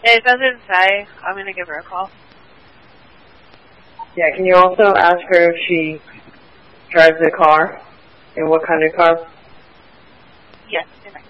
It doesn't say. I'm going to give her a call. Yeah, can you also ask her if she drives a car? And what kind of car? Yes,